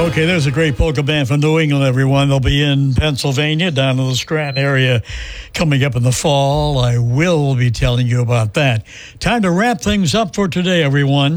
Okay, there's a great polka band from New England, everyone. They'll be in Pennsylvania, down in the Scranton area, coming up in the fall. I will be telling you about that. Time to wrap things up for today, everyone.